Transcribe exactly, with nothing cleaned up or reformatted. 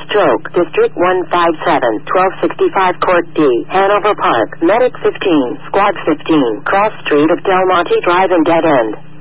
Stroke, District one five seven, twelve sixty-five Court D, Hanover Park, Medic fifteen, Squad fifteen, Cross Street of Del Monte Drive and Dead End.